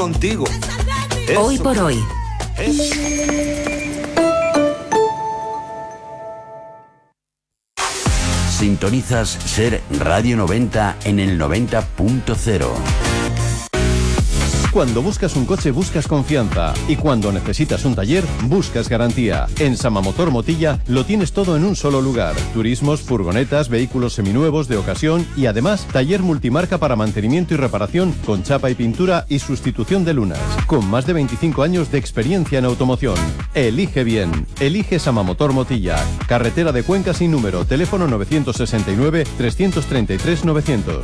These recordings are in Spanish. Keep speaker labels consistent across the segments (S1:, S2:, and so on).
S1: contigo.
S2: Hoy por hoy.
S3: Sintonizas Ser Radio 90 en el 90.0.
S4: Cuando buscas un coche buscas confianza y cuando necesitas un taller buscas garantía. En Samamotor Motilla lo tienes todo en un solo lugar. Turismos, furgonetas, vehículos seminuevos de ocasión y además taller multimarca para mantenimiento y reparación con chapa y pintura y sustitución de lunas. Con más de 25 años de experiencia en automoción. Elige bien. Elige Samamotor Motilla. Carretera de Cuenca sin número. Teléfono 969 333 900.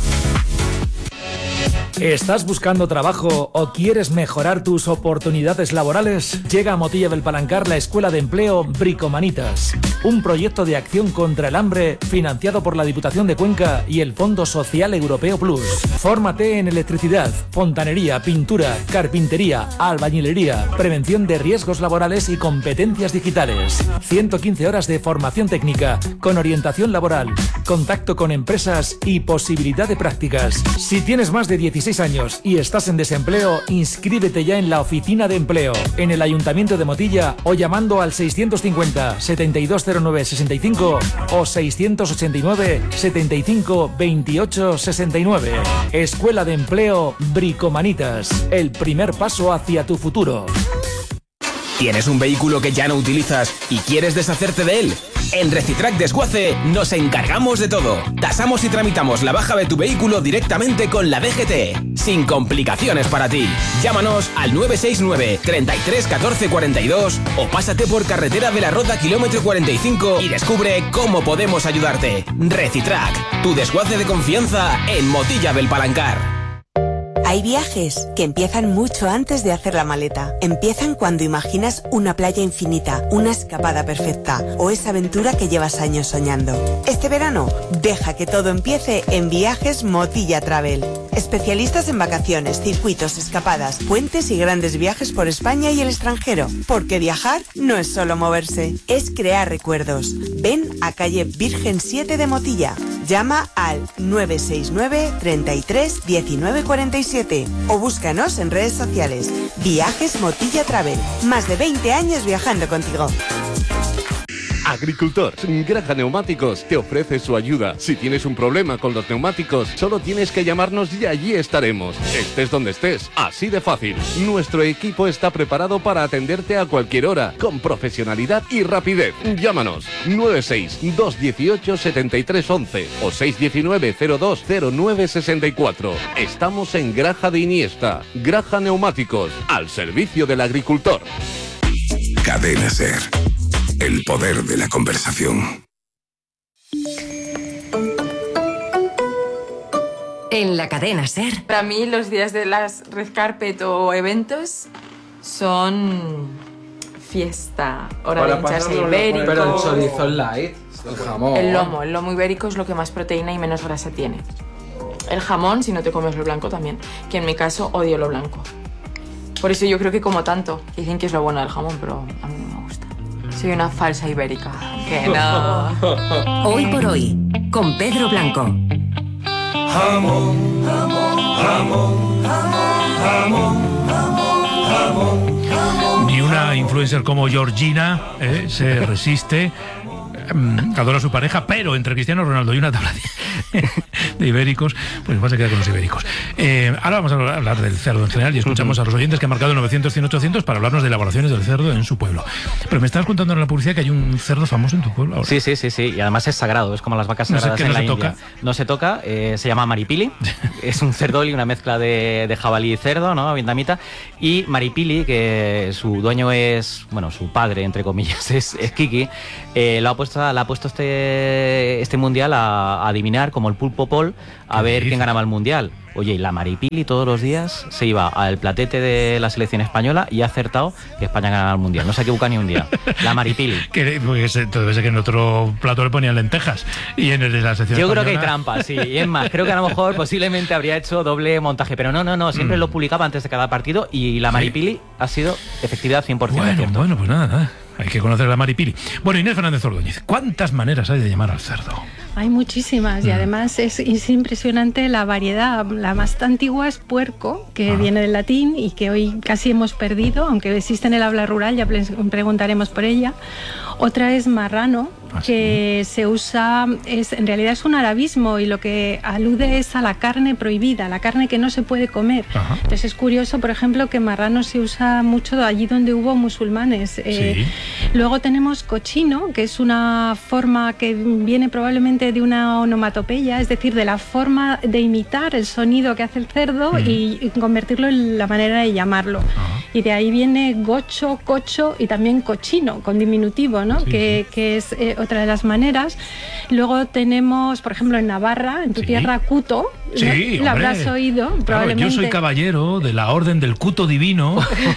S5: ¿Estás buscando trabajo o quieres mejorar tus oportunidades laborales? Llega a Motilla del Palancar la Escuela de Empleo Bricomanitas, un proyecto de acción contra el hambre financiado por la Diputación de Cuenca y el Fondo Social Europeo Plus. Fórmate en electricidad, fontanería, pintura, carpintería, albañilería, prevención de riesgos laborales y competencias digitales. 115 horas de formación técnica, con orientación laboral, contacto con empresas y posibilidad de prácticas. Si tienes más de 16 años y estás en desempleo, inscríbete ya en la oficina de empleo, en el Ayuntamiento de Motilla o llamando al 650 7209 65 o 689 75 28 69. Escuela de Empleo Bricomanitas, el primer paso hacia tu futuro.
S6: ¿Tienes un vehículo que ya no utilizas y quieres deshacerte de él? En Recitrac Desguace nos encargamos de todo. Tasamos y tramitamos la baja de tu vehículo directamente con la DGT, sin complicaciones para ti. Llámanos al 969 33 14 42 o pásate por Carretera de la Roda kilómetro 45 y descubre cómo podemos ayudarte. Recitrac, tu desguace de confianza en Motilla del Palancar.
S7: Hay viajes que empiezan mucho antes de hacer la maleta. Empiezan cuando imaginas una playa infinita, una escapada perfecta o esa aventura que llevas años soñando. Este verano, deja que todo empiece en Viajes Motilla Travel. Especialistas en vacaciones, circuitos, escapadas, puentes y grandes viajes por España y el extranjero. Porque viajar no es solo moverse, es crear recuerdos. Ven a calle Virgen 7 de Motilla. Llama al 969 33 19 47 o búscanos en redes sociales. Viajes Motilla Travel. Más de 20 años viajando contigo.
S8: Agricultor, Graja Neumáticos te ofrece su ayuda. Si tienes un problema con los neumáticos, solo tienes que llamarnos y allí estaremos. Estés donde estés, así de fácil. Nuestro equipo está preparado para atenderte a cualquier hora, con profesionalidad y rapidez. Llámanos 96 218 73 11 o 619 02 09 64. Estamos en Graja de Iniesta. Graja Neumáticos, al servicio del agricultor.
S9: Cadena Ser. El poder de la conversación.
S2: En la cadena Ser.
S10: Para mí los días de las red carpet o eventos son fiesta. Hora de hincharse ibérico.
S11: Pero el chorizo light, el jamón.
S10: El lomo ibérico es lo que más proteína y menos grasa tiene. El jamón, si no te comes lo blanco también, que en mi caso odio lo blanco. Por eso yo creo que como tanto. Dicen que es lo bueno del jamón, pero a mí no me gusta. Soy una falsa ibérica. Que no.
S2: Hoy por hoy, con Pedro Blanco.
S12: Jamón, jamón, jamón, jamón, jamón, jamón.
S13: Ni una influencer como Georgina se resiste. Adora a su pareja, pero entre Cristiano Ronaldo y una tabla de ibéricos, pues vas a quedar con los ibéricos. Ahora vamos a hablar del cerdo en general y escuchamos a los oyentes que han marcado 900, 100, 800 para hablarnos de elaboraciones del cerdo en su pueblo. Pero me estabas contando en la publicidad que hay un cerdo famoso en tu pueblo ahora.
S14: Sí, y además es sagrado, es como las vacas sagradas en la India. No se toca, se llama maripili, es un cerdoli, una mezcla de jabalí y cerdo, ¿no? Vietnamita, y maripili, que su dueño es, bueno, su padre, entre comillas, es Kiki, le ha puesto este mundial a adivinar, como el pulpo Pol, a ver quién ganaba el mundial. Oye, y la maripili todos los días se iba al platete de la selección española y ha acertado que España ganaba el mundial. No se equivoca ni un día. La maripili.
S13: Entonces que en otro plato le ponían lentejas y en el de la selección
S14: Yo
S13: española...
S14: creo que hay trampas, sí. Y es más, creo que a lo mejor posiblemente habría hecho doble montaje. Pero no, siempre lo publicaba antes de cada partido y la maripili ha sido efectividad 100%.
S13: Bueno, pues nada. Hay que conocer a Maripili. Bueno, Inés Fernández Ordóñez, ¿cuántas maneras hay de llamar al cerdo?
S1: Hay muchísimas y además es impresionante la variedad. La más antigua es puerco, que viene del latín y que hoy casi hemos perdido, aunque existe en el habla rural, ya preguntaremos por ella. Otra es marrano, que se usa, en realidad es un arabismo y lo que alude es a la carne prohibida, la carne que no se puede comer. Entonces es curioso, por ejemplo, que marrano se usa mucho allí donde hubo musulmanes. Luego tenemos cochino, que es una forma que viene probablemente de una onomatopeya, es decir, de la forma de imitar el sonido que hace el cerdo y convertirlo en la manera de llamarlo. Y de ahí viene gocho, cocho y también cochino, con diminutivo, ¿no? Que es otra de las maneras. Luego tenemos, por ejemplo, en Navarra, en tu tierra, cuto.
S13: Sí,
S1: lo habrás oído, probablemente.
S13: Claro, yo soy caballero de la Orden del Cuto Divino,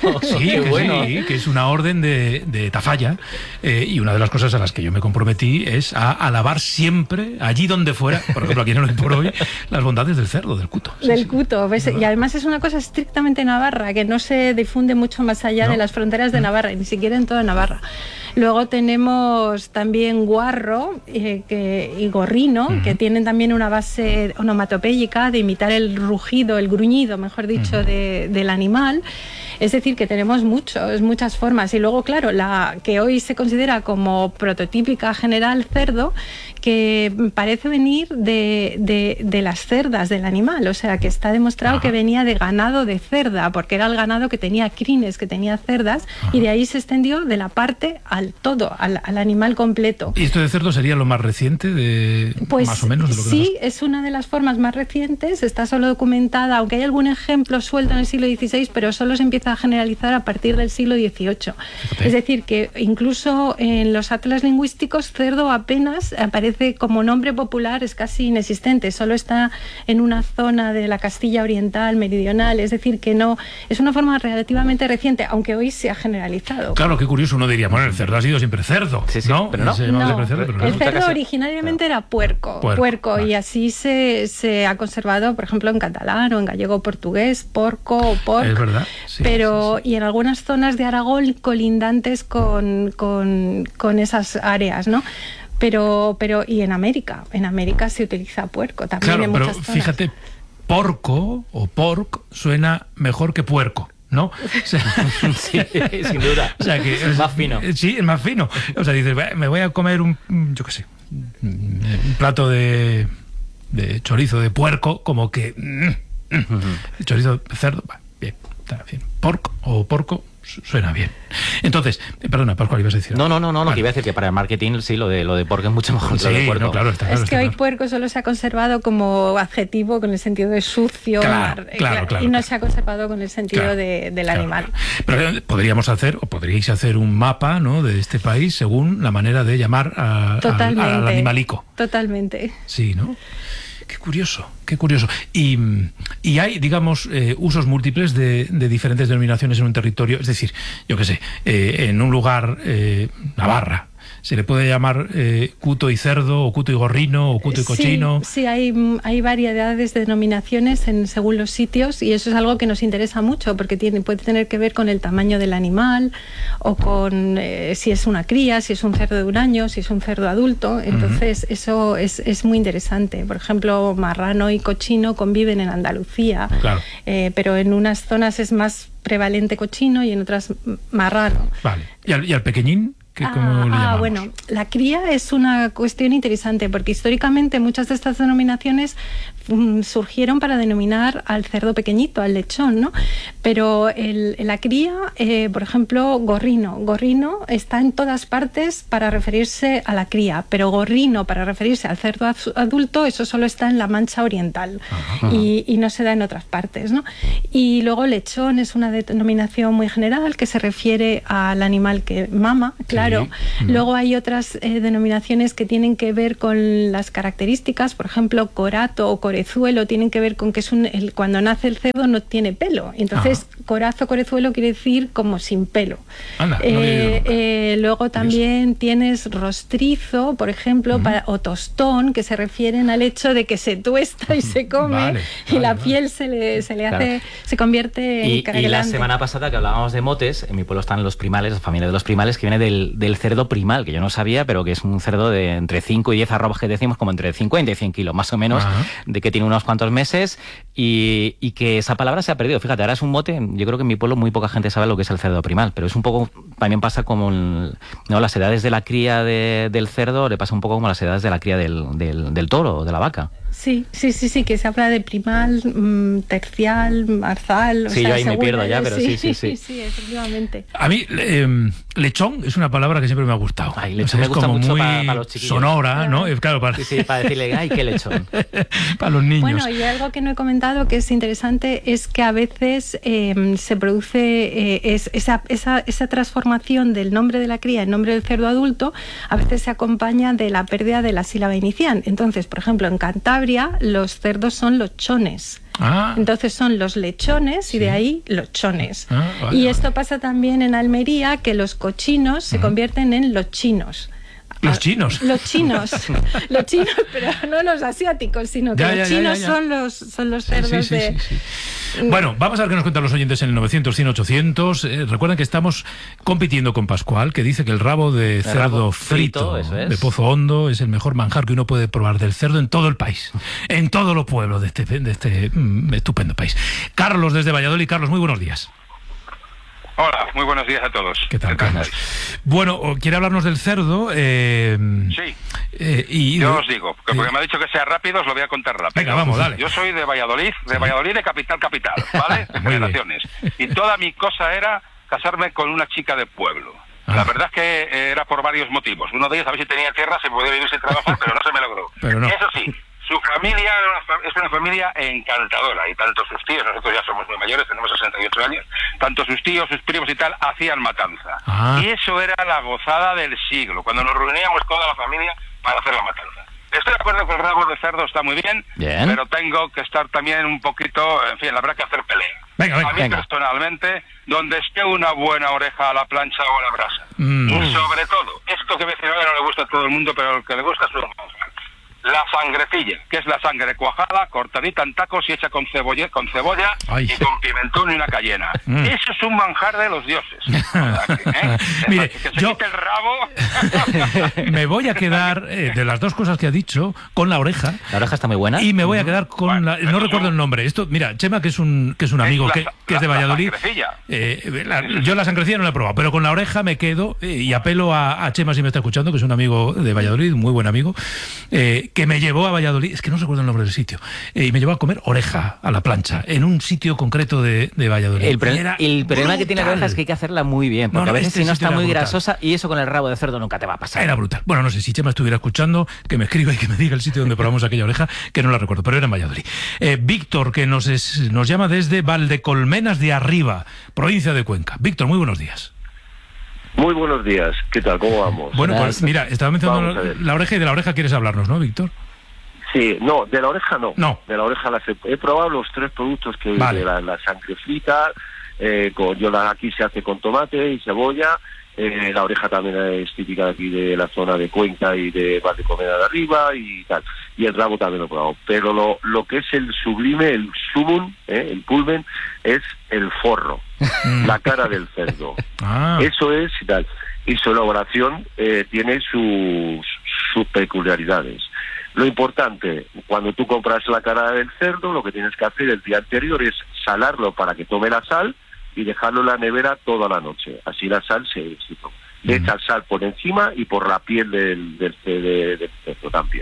S13: que es una orden de Tafalla, y una de las cosas a las que yo me comprometí es a alabar siempre, allí donde fuera, por ejemplo aquí en Hoy por Hoy, las bondades del cerdo, del cuto.
S1: Cuto, ¿ves? Y además es una cosa estrictamente navarra, que no se difunde mucho más allá de las fronteras de Navarra, ni siquiera en toda Navarra. Luego tenemos también guarro y gorrino, que tienen también una base onomatopéyica de imitar el rugido, el gruñido, mejor dicho, del animal. Es decir, que tenemos muchas formas. Y luego, claro, la que hoy se considera como prototípica general cerdo, que parece venir de las cerdas del animal. O sea, que está demostrado que venía de ganado de cerda, porque era el ganado que tenía crines, que tenía cerdas, y de ahí se extendió de la parte al todo, al animal completo.
S13: ¿Y esto de cerdo sería lo más reciente
S1: pues,
S13: más o menos? De lo que
S1: sí, es una de las formas más recientes, está solo documentada, aunque hay algún ejemplo suelto en el siglo XVI, pero solo se empieza a generalizar a partir del siglo XVIII. Fíjate. Es decir, que incluso en los atlas lingüísticos cerdo apenas aparece como nombre popular, es casi inexistente, solo está en una zona de la Castilla Oriental, meridional, es decir, que no, es una forma relativamente reciente, aunque hoy se ha generalizado.
S13: Claro, qué curioso, uno diría, bueno, el cerdo ha sido siempre cerdo, ¿no?
S1: Pero no. El cerdo originariamente era puerco, y así se ha conservado, por ejemplo, en catalán o en gallego portugués, porco o porc.
S13: Es verdad.
S1: Pero y en algunas zonas de Aragón colindantes con esas áreas, ¿no? Pero y en América se utiliza puerco también.
S13: Claro,
S1: en
S13: pero
S1: muchas zonas.
S13: Fíjate, porco o porc suena mejor que puerco, ¿no? O sea,
S14: sí, sin duda.
S13: O sea, que
S14: es más fino.
S13: Sí, es más fino. O sea, dices, me voy a comer un plato de chorizo de puerco, como que chorizo de cerdo, bien, está bien. Porc o porco suena bien. Entonces, perdona, Pascual, ibas a decir.
S14: No, lo que iba a decir, que para el marketing sí, lo de porco es mucho mejor que lo de puerco.
S13: No, claro, está claro.
S1: Es que hoy puerco solo se ha conservado como adjetivo con el sentido de sucio, y no se ha conservado con el sentido del animal.
S13: Pero podríamos hacer, o podríais hacer un mapa, ¿no?, de este país según la manera de llamar al animalico.
S1: Totalmente.
S13: Sí, ¿no? Qué curioso, qué curioso. Y hay, digamos, usos múltiples de diferentes denominaciones en un territorio. Es decir, yo qué sé, en un lugar, Navarra, se le puede llamar cuto y cerdo, o cuto y gorrino, o cuto y cochino.
S1: Sí, hay variedades de denominaciones según los sitios, y eso es algo que nos interesa mucho, porque puede tener que ver con el tamaño del animal, o con si es una cría, si es un cerdo de un año, si es un cerdo adulto. Entonces eso es muy interesante. Por ejemplo, marrano y cochino conviven en Andalucía, pero en unas zonas es más prevalente cochino y en otras marrano.
S13: Vale. ¿Y al pequeñín?
S1: Bueno, la cría es una cuestión interesante, porque históricamente muchas de estas denominaciones surgieron para denominar al cerdo pequeñito, al lechón, ¿no? Pero la cría, por ejemplo, gorrino está en todas partes para referirse a la cría, pero gorrino para referirse al cerdo adulto, eso solo está en la Mancha Oriental y no se da en otras partes, ¿no? Y luego lechón es una denominación muy general que se refiere al animal que mama, claro. Luego hay otras denominaciones que tienen que ver con las características, por ejemplo, corato o corezuelo tienen que ver con que cuando nace el cerdo no tiene pelo, entonces corazo, corezuelo quiere decir como sin pelo.
S13: Anda,
S1: luego también tienes rostrizo, por ejemplo, o tostón, que se refieren al hecho de que se tuesta y se come, la piel se le hace, se convierte en caracolante.
S14: Y la semana pasada que hablábamos de motes, en mi pueblo están los primales, la familia de los primales, que viene del cerdo primal, que yo no sabía, pero que es un cerdo de entre 5 y 10 arrobas, que decimos como entre 50 y 100 kilos, más o menos, de que tiene unos cuantos meses y que esa palabra se ha perdido. Fíjate, ahora es un mote, yo creo que en mi pueblo muy poca gente sabe lo que es el cerdo primal, pero es un poco, también pasa como las edades de la cría del cerdo, le pasa un poco como las edades de la cría del toro o de la vaca.
S1: Sí, que se habla de primal, tercial, marzal.
S14: Sí, yo ahí me pierdo ya, pero sí,
S1: efectivamente.
S13: A mí, lechón es una palabra que siempre me ha gustado.
S14: Ay, lechón me gusta mucho para los chiquillos.
S13: Sonora, ¿no? Claro, para...
S14: Sí, para decirle, ay, qué lechón.
S13: Para los niños.
S1: Bueno, y algo que no he comentado que es interesante es que a veces se produce esa transformación del nombre de la cría en nombre del cerdo adulto, a veces se acompaña de la pérdida de la sílaba inicial. Entonces, por ejemplo, en Cantabria los cerdos son lochones. Entonces son los lechones y de ahí lochones. Y esto pasa también en Almería, que los cochinos se convierten en lochinos.
S13: ¿Los chinos?
S1: Los chinos, pero no los asiáticos, sino que los chinos son los cerdos de...
S13: Sí. Bueno, vamos a ver qué nos cuentan los oyentes en el 900-100-800. Recuerden que estamos compitiendo con Pascual, que dice que el rabo de cerdo frito de Pozo Hondo es el mejor manjar que uno puede probar del cerdo en todo el país, en todos los pueblos de este estupendo país. Carlos, desde Valladolid. Carlos, muy buenos días.
S15: Hola, muy buenos días a todos.
S13: ¿Qué tal, Carlos? Bueno, ¿quiere hablarnos del cerdo?
S15: Sí. Yo os digo, porque me ha dicho que sea rápido, os lo voy a contar rápido.
S13: Venga, vamos, dale.
S15: Yo soy de Valladolid, de capital, ¿vale? De generaciones. Y toda mi cosa era casarme con una chica de pueblo. La verdad es que era por varios motivos. Uno de ellos, a ver si tenía tierra, se podía vivir sin trabajar, pero no se me logró. Eso sí, su familia es una familia encantadora, y tanto sus tíos, nosotros ya somos muy mayores, tenemos 68 años, tanto sus tíos, sus primos y tal, hacían matanza. Y eso era la gozada del siglo, cuando nos reuníamos toda la familia para hacer la matanza. Estoy de acuerdo que el rabo de cerdo está muy bien, pero tengo que estar también un poquito, en fin, habrá que hacer pelea. A mí personalmente, donde esté una buena oreja a la plancha o a la brasa. Y sobre todo, esto que me dice ahora no le gusta a todo el mundo, pero el que le gusta es un manjar. La sangrecilla, que es la sangre cuajada, cortadita en tacos y hecha con cebolla y con pimentón y una cayena. Eso es un manjar de los dioses.
S13: Mire,
S15: que se quite el rabo.
S13: Me voy a quedar, de las dos cosas que ha dicho, con la oreja.
S14: La oreja está muy buena.
S13: Y me voy a quedar con no recuerdo el nombre. Esto, mira, Chema, que es un amigo que es de Valladolid. Yo la sangrecilla no la he probado, pero con la oreja me quedo, y apelo a Chema, si me está escuchando, que es un amigo de Valladolid, un muy buen amigo, que me llevó a Valladolid, es que no recuerdo el nombre del sitio, y me llevó a comer oreja a la plancha, en un sitio concreto de Valladolid.
S14: El problema que tiene la oreja es que hay que hacerla muy bien, porque a veces si no está muy grasosa, y eso con el rabo de cerdo nunca te va a pasar.
S13: Era brutal. Bueno, no sé, si Chema estuviera escuchando, que me escriba y que me diga el sitio donde probamos aquella oreja, que no la recuerdo, pero era en Valladolid. Víctor, que nos llama desde Valdecolmenas de Arriba, provincia de Cuenca. Víctor, muy buenos días.
S16: Muy buenos días, ¿qué tal? ¿Cómo vamos?
S13: Bueno, pues mira, estaba mencionando la oreja, y de la oreja quieres hablarnos, ¿no, Víctor?
S16: Sí, no, de la oreja no. De la oreja he probado los 3 productos que de la sangre frita, aquí se hace con tomate y cebolla, la oreja también es típica de aquí de la zona de Cuenca y de Valdecolmenas de Arriba y tal, y el rabo también lo he probado, pero lo que es el sublime, el sumum, el pulmen, es el forro, la cara del cerdo. Eso es y tal, y su elaboración tiene sus peculiaridades. Lo importante, cuando tú compras la cara del cerdo, lo que tienes que hacer el día anterior es salarlo para que tome la sal y dejarlo en la nevera toda la noche. Así la sal se toma. Le echas sal por encima y por la piel del cerdo también.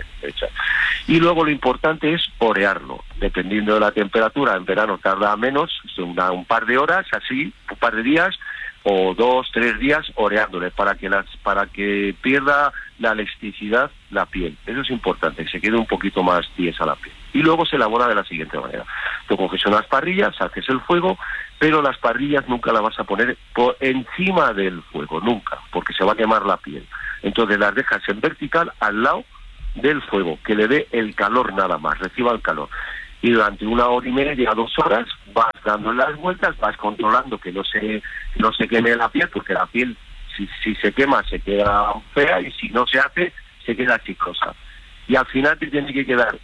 S16: Y luego lo importante es orearlo. Dependiendo de la temperatura, en verano tarda menos, un par de horas, así, un par de días, o 2, 3 días oreándole para que pierda la elasticidad la piel. Eso es importante, que se quede un poquito más tiesa la piel. Y luego se elabora de la siguiente manera. Tú coges unas parrillas, haces el fuego, pero las parrillas nunca las vas a poner por encima del fuego, nunca, porque se va a quemar la piel. Entonces las dejas en vertical al lado del fuego, que le dé el calor nada más, reciba el calor. Y durante 1 hora y media, 2 horas, vas dando las vueltas, vas controlando que no se queme la piel, porque la piel, si se quema, se queda fea, y si no se hace, se queda chiclosa. Y al final te tiene que quedar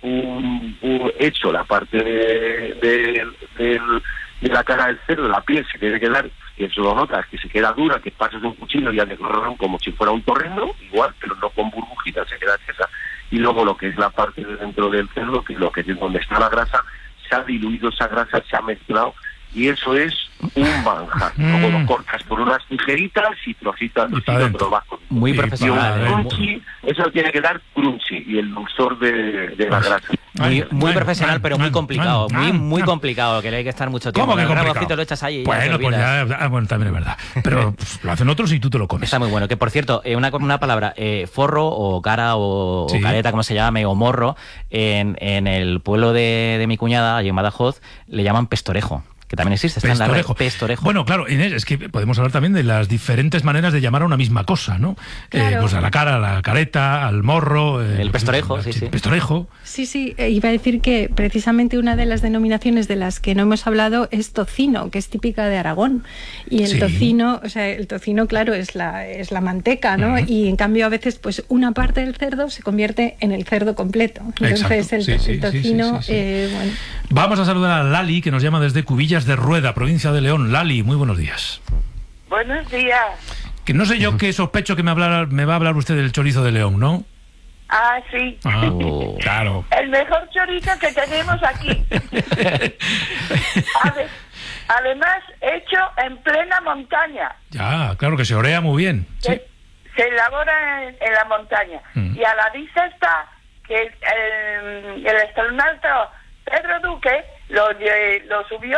S16: hecho la parte de la cara del cerdo, la piel se tiene que quedar que eso lo notas, que se queda dura, que pasas un cuchillo y ya de como si fuera un torrendo, igual, pero no con burbujitas, se queda esa. Y luego lo que es la parte de dentro del cerdo, que es lo que es donde está la grasa, se ha diluido esa grasa, se ha mezclado, y eso es un manjar. Luego lo cortas por unas tijeritas y trocitas, lo vas con
S14: muy profesional.
S16: Crunchy, eso tiene que dar crunchy y el dulzor de la grasa.
S14: Muy profesional, pero muy complicado. Muy complicado, que hay que estar mucho tiempo.
S13: ¿Cómo que complicado?
S14: Rabocito lo echas ahí y
S13: bueno, pues ya, bueno, también es verdad. Pero lo hacen otros y tú te lo comes.
S14: Está muy bueno. Que por cierto, una palabra, forro o cara o careta, como se llame, o morro, en el pueblo de mi cuñada, allí en Badajoz, le llaman pestorejo. Que también existe, está
S13: pestorejo.
S14: En la red, pestorejo.
S13: Bueno, claro, Inés, es que podemos hablar también de las diferentes maneras de llamar a una misma cosa, ¿no?
S1: Claro.
S13: Pues a la cara, a la careta, al morro...
S14: el pestorejo, sí.
S13: Pestorejo.
S1: Sí, iba a decir que precisamente una de las denominaciones de las que no hemos hablado es tocino, que es típica de Aragón. Y el tocino, o sea, el tocino, claro, es la manteca, ¿no? Y en cambio a veces, pues una parte del cerdo se convierte en el cerdo completo. Entonces el tocino, bueno.
S13: Vamos a saludar a Lali, que nos llama desde Cubillas de Rueda, provincia de León. Lali, muy buenos días.
S17: Buenos días.
S13: Que no sé yo qué sospecho que me va a hablar usted del chorizo de León, ¿no?
S17: Ah, sí.
S13: Claro.
S17: El mejor chorizo que tenemos aquí. Además, hecho en plena montaña.
S13: Ya, claro, que se orea muy bien.
S17: Se elabora en la montaña. Y a la vista está que el astronauta Pedro Duque lo subió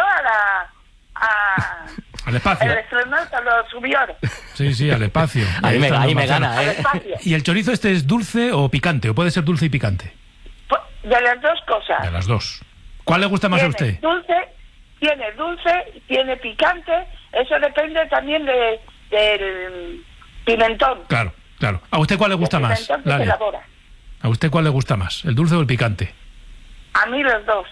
S13: al espacio.
S17: El astronauta lo subió.
S13: Sí, al espacio.
S14: Ahí me gana,
S13: ¿Y el chorizo este es dulce o picante? ¿O puede ser dulce y picante?
S17: De las dos cosas.
S13: De las dos. ¿Cuál le gusta más a usted?
S17: Tiene dulce, tiene picante. Eso depende también del pimentón.
S13: Claro. ¿A usted cuál le gusta más? ¿A usted cuál le gusta más? ¿El dulce o el picante?
S17: A mí los dos.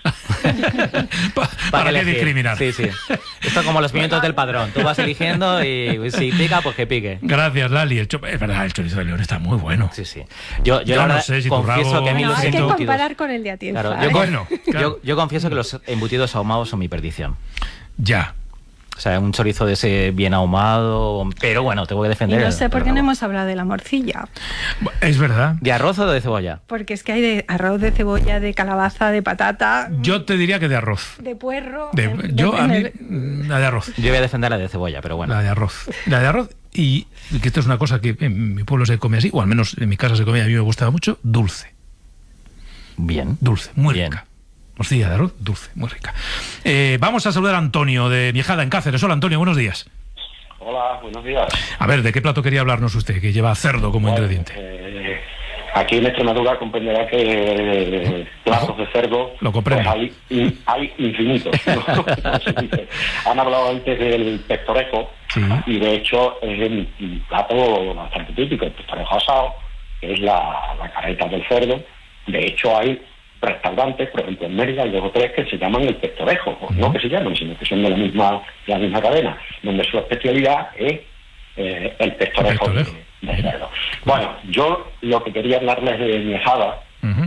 S14: ¿Para
S13: qué discriminar?
S14: Sí. Esto es como los pimientos del padrón. Tú vas eligiendo y si pica, pues que pique.
S13: Gracias, Lali. Es verdad, el chorizo de León está muy bueno.
S14: Sí. Yo no sé si confieso que a mí los
S1: hay que
S14: embutidos...
S1: comparar con el de Atienza.
S14: Claro, yo confieso que los embutidos ahumados son mi perdición.
S13: Ya.
S14: O sea, un chorizo de ese bien ahumado, pero bueno, te voy a defender.
S1: Y no sé por qué no hemos hablado de la morcilla.
S13: Es verdad.
S14: ¿De arroz o de cebolla?
S1: Porque es que hay de arroz, de cebolla, de calabaza, de patata.
S13: Yo te diría que de arroz.
S1: De puerro.
S13: A mí, la de arroz.
S14: Yo voy a defender la de cebolla, pero bueno.
S13: La de arroz. Y que esto es una cosa que en mi pueblo se come así, o al menos en mi casa se come, a mí me gustaba mucho, dulce.
S14: Bien.
S13: Dulce, muy rica. Morcilla de arroz, dulce, muy rica. Vamos a saludar a Antonio de Miejada, en Cáceres. Hola, Antonio, buenos días.
S18: Hola, buenos días.
S13: A ver, ¿de qué plato quería hablarnos usted, que lleva cerdo como ingrediente?
S18: Aquí en Extremadura comprenderá que platos de cerdo
S13: pues
S18: hay infinitos. Han hablado antes del pestorejo, y de hecho es un plato bastante típico, el pestorejo asado, que es la careta del cerdo. De hecho hay restaurantes, por ejemplo en Mérida hay 2 o 3 que se llaman el pestorejo, no que se llaman, sino que son de la misma cadena, donde su especialidad es el pestorejo de cerdo. Bueno, yo lo que quería hablarles de Miejada,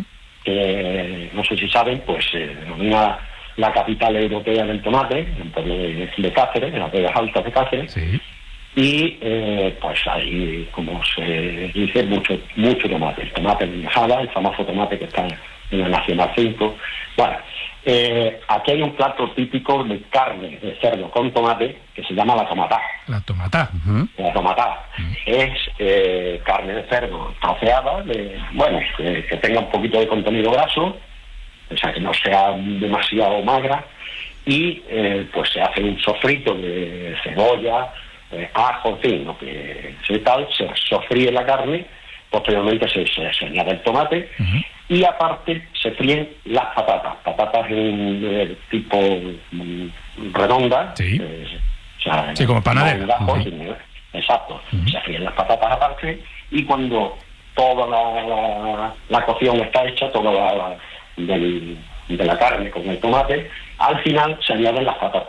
S18: que no sé si saben, pues se denomina la capital europea del tomate, en el pueblo de Cáceres, en las Vegas Altas de Cáceres, y pues hay, como se dice, mucho tomate. El tomate de Miejada, el famoso tomate que está en la Nacional 5. Bueno, aquí hay un plato típico de carne de cerdo con tomate que se llama la tomatá.
S13: La tomatá.
S18: La tomatá es carne de cerdo troceada, que tenga un poquito de contenido graso, o sea, que no sea demasiado magra, y pues se hace un sofrito de cebolla, ajo, en fin, lo que se sofríe la carne, posteriormente se añade el tomate, y aparte se fríen las patatas en tipo redonda,
S13: como panadera.
S18: Exacto, se fríen las patatas aparte, y cuando toda la cocción está hecha, toda de la carne con el tomate, al final se añaden las patatas